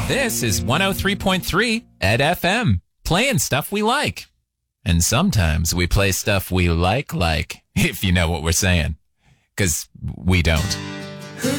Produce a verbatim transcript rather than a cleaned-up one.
This is one oh three point three Ed F M, playing stuff we like. And sometimes we play stuff we like like, if you know what we're saying. 'Cause we don't.